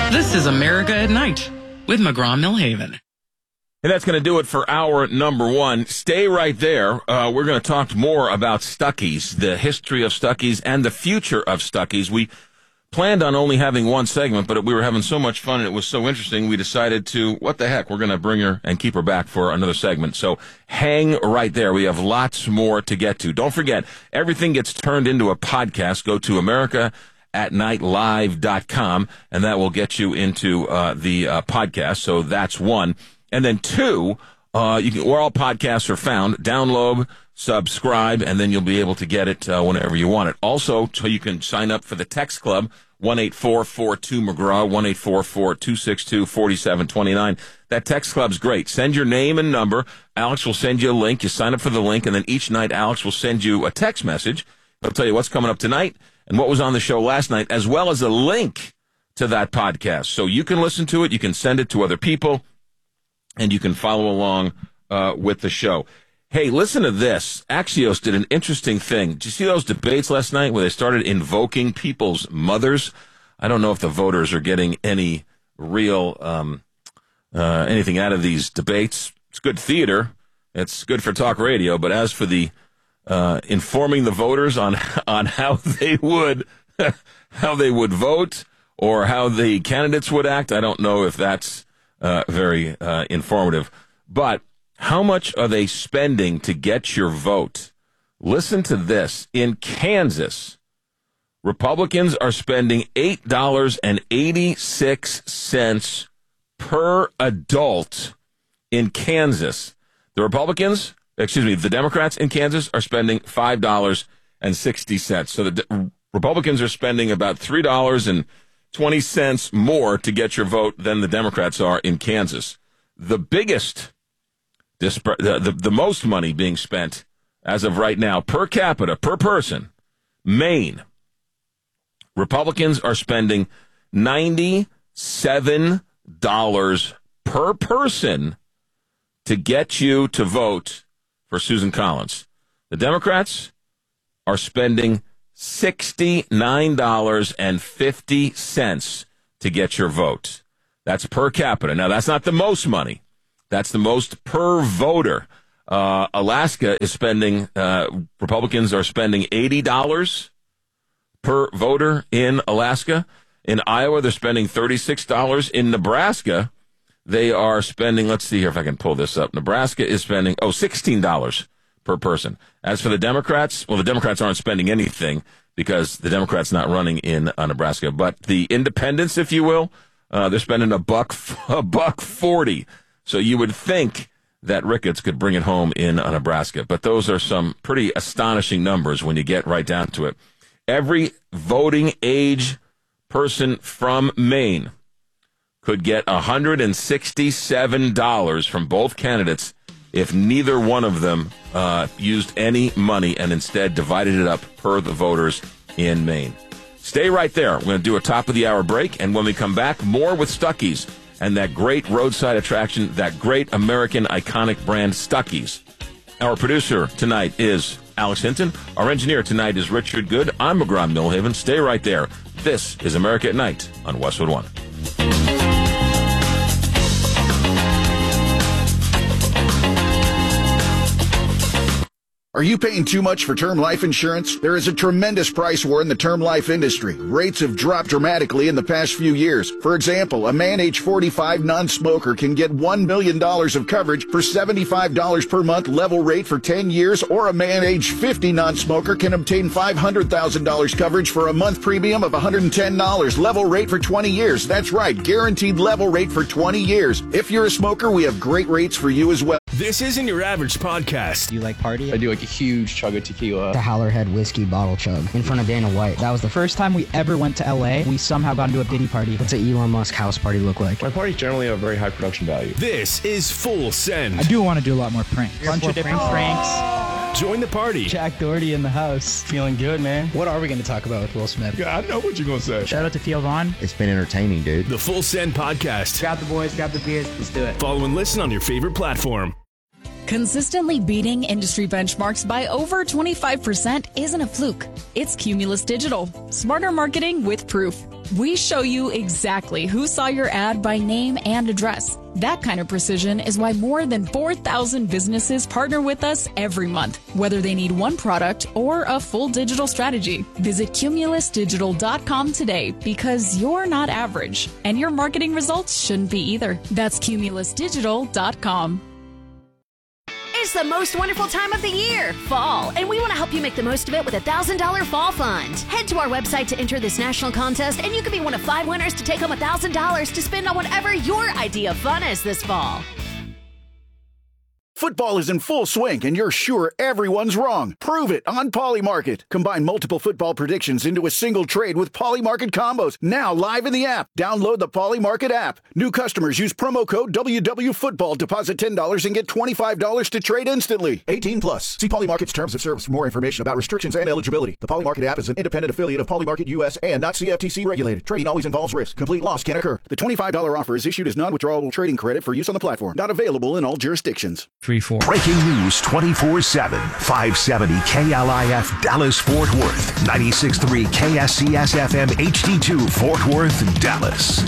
This is America at Night with McGraw-Millhaven. And that's going to do it for hour number one. Stay right there. We're going to talk more about Stuckey's, the history of Stuckey's and the future of Stuckey's. We planned on only having one segment, but we were having so much fun and it was so interesting, we decided to, what the heck, we're going to bring her and keep her back for another segment. So hang right there. We have lots more to get to. Don't forget, everything gets turned into a podcast. Go to AmericaAtNightLive.com, and that will get you into the podcast. So that's one. And then two, where all podcasts are found, download, subscribe, and then you'll be able to get it whenever you want it. Also, so you can sign up for the text club, 1-844-2-McGraw, 1-844-262-4729. That text club's great. Send your name and number. Alex will send you a link. You sign up for the link, and then each night Alex will send you a text message. He'll tell you what's coming up tonight and what was on the show last night, as well as a link to that podcast. So you can listen to it, you can send it to other people, and you can follow along with the show. Hey, listen to this. Axios did an interesting thing. Did you see those debates last night where they started invoking people's mothers? I don't know if the voters are getting any real anything out of these debates. It's good theater. It's good for talk radio. But as for the informing the voters on how they would vote or how the candidates would act, I don't know if that's very informative. But how much are they spending to get your vote? Listen to this. In Kansas, Republicans are spending $8.86 per adult in Kansas. The Democrats in Kansas are spending $5.60. So the Republicans are spending about $3.20 more to get your vote than the Democrats are in Kansas. The biggest, the most money being spent as of right now per capita, per person, Maine. Republicans are spending $97 per person to get you to vote for Susan Collins. The Democrats are spending $69.50 to get your vote. That's per capita. Now, that's not the most money. That's the most per voter. Alaska is spending, Republicans are spending $80 per voter in Alaska. In Iowa, they're spending $36. In Nebraska, they are spending, let's see here if I can pull this up. Nebraska is spending, $16 per person. As for the Democrats, well, the Democrats aren't spending anything because the Democrats not running in Nebraska. But the independents, if you will, they're spending $1.40. So you would think that Ricketts could bring it home in Nebraska. But those are some pretty astonishing numbers when you get right down to it. Every voting age person from Maine could get $167 from both candidates if neither one of them used any money and instead divided it up per the voters in Maine. Stay right there. We're going to do a top-of-the-hour break, and when we come back, more with Stuckey's and that great roadside attraction, that great American iconic brand, Stuckey's. Our producer tonight is Alex Hinton. Our engineer tonight is Richard Good. I'm McGraw-Millhaven. Stay right there. This is America at Night on Westwood One. Are you paying too much for term life insurance? There is a tremendous price war in the term life industry. Rates have dropped dramatically in the past few years. For example, a man age 45 non-smoker can get $1 million of coverage for $75 per month level rate for 10 years, or a man age 50 non-smoker can obtain $500,000 coverage for a month premium of $110 level rate for 20 years. That's right, guaranteed level rate for 20 years. If you're a smoker, we have great rates for you as well. This isn't your average podcast. Do you like party? I do like a huge chug of tequila. The Howlerhead whiskey bottle chug in front of Dana White. That was the first time we ever went to LA. We somehow got into a Diddy party. What's an Elon Musk house party look like? My parties generally have a very high production value. This is Full Send. I do want to do a lot more pranks. Bunch of different pranks. Join the party. Jack Doherty in the house. Feeling good, man. What are we going to talk about with Will Smith? Yeah, I know what you're going to say. Shout out to Theo Vaughn. It's been entertaining, dude. The Full Send podcast. Grab the boys, grab the beers. Let's do it. Follow and listen on your favorite platform. Consistently beating industry benchmarks by over 25% isn't a fluke. It's Cumulus Digital. Smarter marketing with proof. We show you exactly who saw your ad by name and address. That kind of precision is why more than 4,000 businesses partner with us every month, whether they need one product or a full digital strategy. Visit cumulusdigital.com today because you're not average, and your marketing results shouldn't be either. That's cumulusdigital.com. It's the most wonderful time of the year, fall, and we want to help you make the most of it with a $1,000 fall fund. Head to our website to enter this national contest, and you can be one of 5 winners to take home $1,000 to spend on whatever your idea of fun is this fall. Football is in full swing, and you're sure everyone's wrong. Prove it on Polymarket. Combine multiple football predictions into a single trade with Polymarket combos. Now live in the app. Download the Polymarket app. New customers use promo code WWFootball. Deposit $10 and get $25 to trade instantly. 18 plus. See Polymarket's terms of service for more information about restrictions and eligibility. The Polymarket app is an independent affiliate of Polymarket US and not CFTC regulated. Trading always involves risk. Complete loss can occur. The $25 offer is issued as non-withdrawable trading credit for use on the platform. Not available in all jurisdictions. 3-4. Breaking news 24/7. 570 KLIF Dallas-Fort Worth. 96.3 KSCS-FM HD2 Fort Worth, Dallas.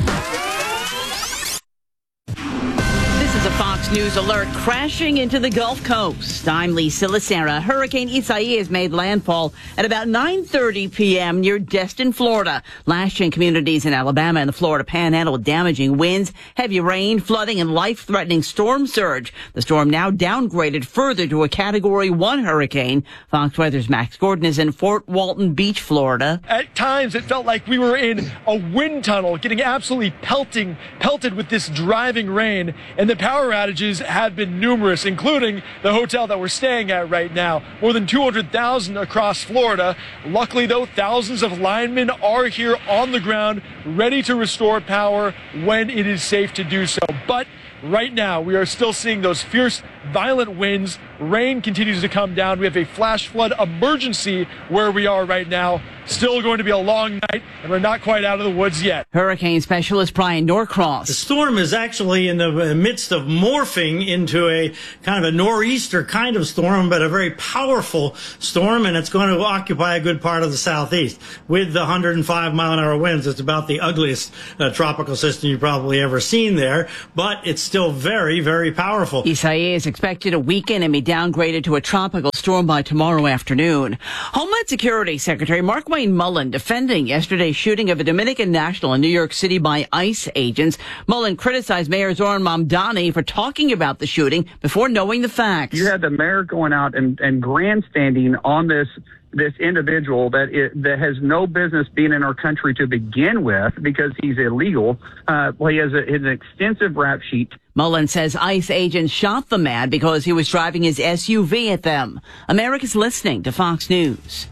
This is a Fox News alert crashing into the Gulf Coast. I'm Lisa Lacera. Hurricane Isaias made landfall at about 9:30 p.m. near Destin, Florida, lashing communities in Alabama and the Florida Panhandle with damaging winds, heavy rain, flooding, and life-threatening storm surge. The storm now downgraded further to a Category 1 hurricane. Fox Weather's Max Gordon is in Fort Walton Beach, Florida. At times, it felt like we were in a wind tunnel, getting absolutely pelted with this driving rain, and the power outages have been numerous, including the hotel that we're staying at right now. More than 200,000 across Florida. Luckily, though, thousands of linemen are here on the ground, ready to restore power when it is safe to do so. But right now, we are still seeing those fierce, violent winds. Rain continues to come down. We have a flash flood emergency where we are right now. Still going to be a long night, and we're not quite out of the woods yet. Hurricane specialist Brian Norcross. The storm is actually in the midst of morphing into a kind of a nor'easter kind of storm, but a very powerful storm, and it's going to occupy a good part of the southeast. With the 105-mile-an-hour winds, it's about the ugliest tropical system you've probably ever seen there, but it's still very, very powerful. Isaias is expected to weaken and be downgraded to a tropical storm by tomorrow afternoon. Homeland Security Secretary Mark Wayne Mullen defending yesterday's shooting of a Dominican national in New York City by ICE agents. Mullen criticized Mayor Zoran Mamdani for talking about the shooting before knowing the facts. You had the mayor going out and grandstanding on this individual that has no business being in our country to begin with because he's illegal. He has an extensive rap sheet. Mullen says ICE agents shot the man because he was driving his SUV at them. America's listening to Fox News.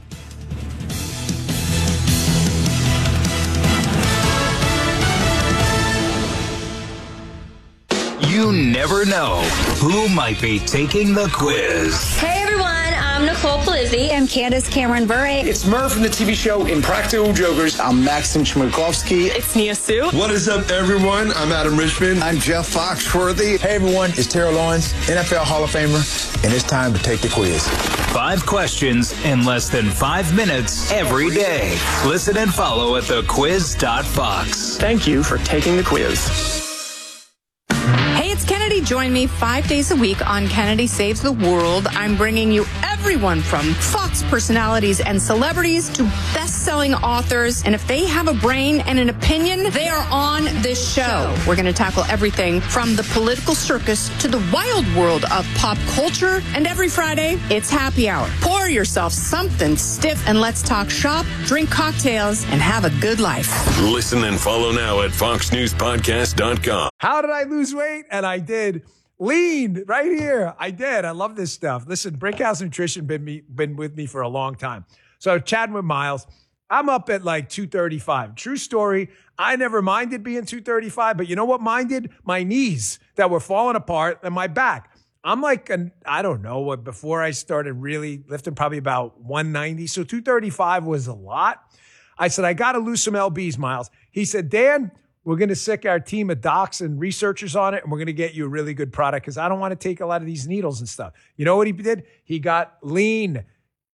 You never know who might be taking the quiz. Hey everyone, I'm Nicole Polizzi. I'm Candace Cameron Bure. It's Murph from the TV show Impractical Jokers. I'm Maxim Chmerkovsky. It's Nia Sue. What is up, everyone? I'm Adam Richmond. I'm Jeff Foxworthy. Hey everyone, it's Terrell Owens, NFL Hall of Famer, and it's time to take the quiz. 5 questions in less than 5 minutes every day. Listen and follow at thequiz.fox. Thank you for taking the quiz. Hey, it's Kennedy. Join me 5 days a week on Kennedy Saves the World. I'm bringing you everyone from Fox personalities and celebrities to best-selling authors. And if they have a brain and an opinion, they are on this show. We're going to tackle everything from the political circus to the wild world of pop culture. And every Friday, it's happy hour. Pour yourself something stiff and let's talk shop, drink cocktails, and have a good life. Listen and follow now at foxnewspodcast.com. How did I lose weight? And I did. Lean right here. I did. I love this stuff. Listen, Brickhouse Nutrition been with me for a long time. So chatting with Miles, I'm up at like 235. True story. I never minded being 235, but you know what minded? My knees that were falling apart and my back. I'm like, I don't know what, before I started really lifting, probably about 190. So 235 was a lot. I said, I got to lose some LBs, Miles. He said, Dan, we're going to sick our team of docs and researchers on it, and we're going to get you a really good product because I don't want to take a lot of these needles and stuff. You know what he did? He got lean.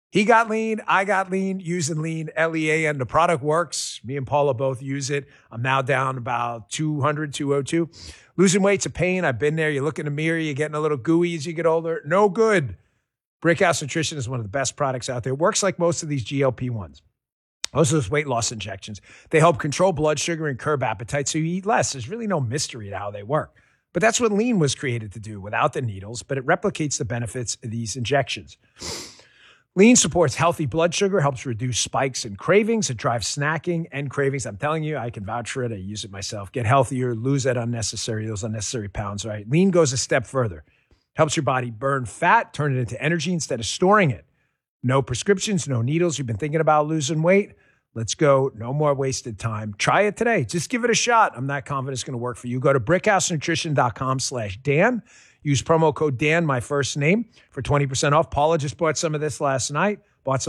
He got lean. I got lean using lean, L-E-A-N. The product works. Me and Paula both use it. I'm now down about 200, 202. Losing weight's a pain. I've been there. You look in the mirror. You're getting a little gooey as you get older. No good. Brickhouse Nutrition is one of the best products out there. It works like most of these GLP-1s. Most of those weight loss injections. They help control blood sugar and curb appetite so you eat less. There's really no mystery to how they work. But that's what lean was created to do without the needles, but it replicates the benefits of these injections. Lean supports healthy blood sugar, helps reduce spikes and cravings. It drives snacking and cravings. I'm telling you, I can vouch for it. I use it myself. Get healthier, lose those unnecessary pounds, right? Lean goes a step further. Helps your body burn fat, turn it into energy instead of storing it. No prescriptions, no needles. You've been thinking about losing weight? Let's go. No more wasted time. Try it today. Just give it a shot. I'm not confident it's going to work for you. Go to brickhousenutrition.com/Dan. Use promo code Dan, my first name, for 20% off. Paula just bought some of this last night.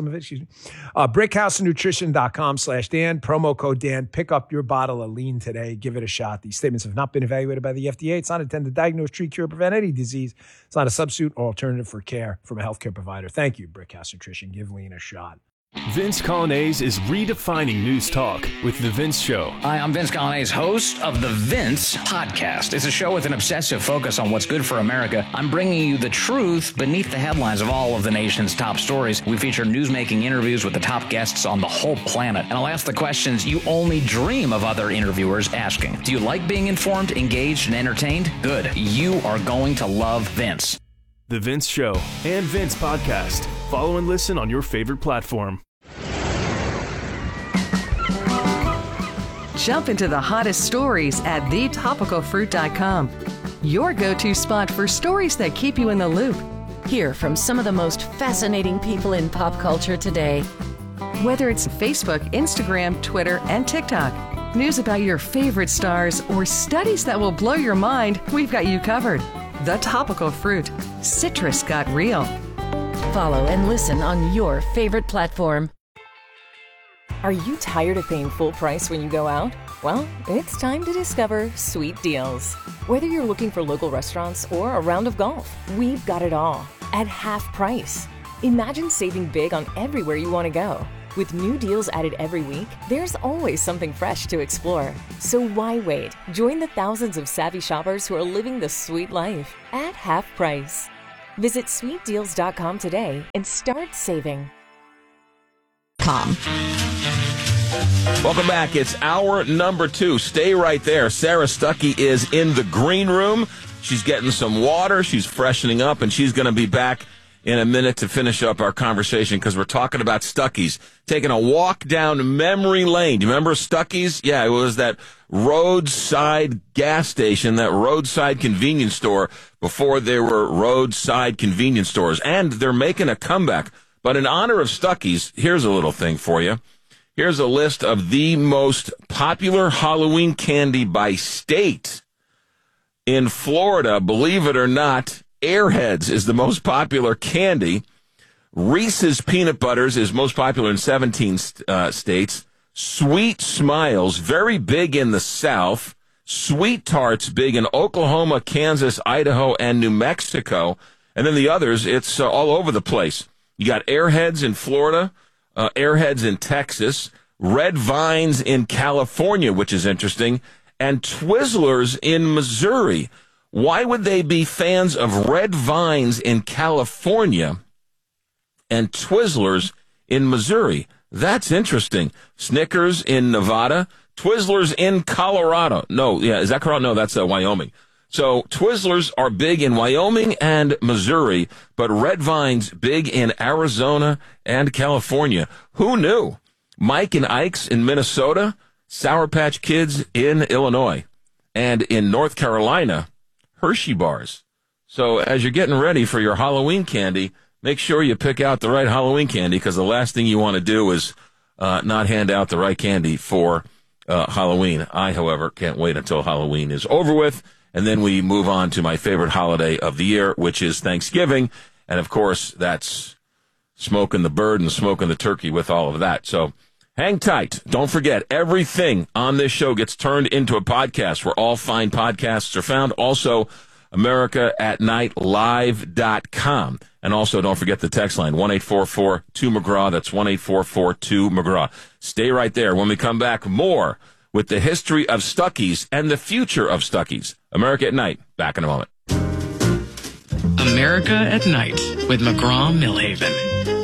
brickhousenutrition.com/Dan. Promo code Dan. Pick up your bottle of lean today. Give it a shot. These statements have not been evaluated by the FDA. It's not intended to diagnose, treat, cure, or prevent any disease. It's not a substitute or alternative for care from a healthcare provider. Thank you, Brickhouse Nutrition. Give lean a shot. Vince Colonnese is redefining news talk with The Vince Show. Hi, I'm Vince Colonnese, host of The Vince Podcast. It's a show with an obsessive focus on what's good for America. I'm bringing you the truth beneath the headlines of all of the nation's top stories. We feature newsmaking interviews with the top guests on the whole planet. And I'll ask the questions you only dream of other interviewers asking. Do you like being informed, engaged, and entertained? Good. You are going to love Vince. The Vince Show and Vince Podcast. Follow and listen on your favorite platform. Jump into the hottest stories at thetopicalfruit.com. Your go-to spot for stories that keep you in the loop. Hear from some of the most fascinating people in pop culture today. Whether it's Facebook, Instagram, Twitter, and TikTok, news about your favorite stars, or studies that will blow your mind, we've got you covered. The Topical Fruit. Citrus got real. Follow and listen on your favorite platform. Are you tired of paying full price when you go out? Well, it's time to discover Sweet Deals. Whether you're looking for local restaurants or a round of golf, we've got it all at half price. Imagine saving big on everywhere you want to go. With new deals added every week, there's always something fresh to explore. So why wait? Join the thousands of savvy shoppers who are living the sweet life at half price. Visit sweetdeals.com today and start saving. Welcome back. It's hour number 2. Stay right there. Sarah Stuckey is in the green room. She's getting some water. She's freshening up, and she's going to be back in a minute to finish up our conversation because we're talking about Stuckey's. Taking a walk down memory lane. Do you remember Stuckey's? Yeah, it was that roadside gas station, that roadside convenience store before there were roadside convenience stores. And they're making a comeback. But in honor of Stuckey's, here's a little thing for you. Here's a list of the most popular Halloween candy by state. In Florida, believe it or not, Airheads is the most popular candy. Reese's Peanut Butters is most popular in 17 states. Sweet Smiles, very big in the South. Sweet Tarts, big in Oklahoma, Kansas, Idaho, and New Mexico. And then the others, it's all over the place. You got Airheads in Florida, Airheads in Texas, Red Vines in California, which is interesting, and Twizzlers in Missouri. Why would they be fans of Red Vines in California and Twizzlers in Missouri? That's interesting. Snickers in Nevada, Twizzlers in Colorado. No, yeah, is that correct? No, that's Wyoming. So Twizzlers are big in Wyoming and Missouri, but Red Vines big in Arizona and California. Who knew? Mike and Ike's in Minnesota, Sour Patch Kids in Illinois, and in North Carolina, Hershey bars. So as you're getting ready for your Halloween candy, make sure you pick out the right Halloween candy because the last thing you want to do is not hand out the right candy for Halloween. I, however, can't wait until Halloween is over with, and then we move on to my favorite holiday of the year, which is Thanksgiving. And, of course, that's smoking the bird and smoking the turkey with all of that. So hang tight. Don't forget, everything on this show gets turned into a podcast where all fine podcasts are found. Also, AmericaAtNightLive.com. And also, don't forget the text line, 1-844-2-McGraw. That's 1-844-2-McGraw. Stay right there. When we come back, more with the history of Stuckey's and the future of Stuckey's. America at Night. Back in a moment. America at Night with McGraw Millhaven.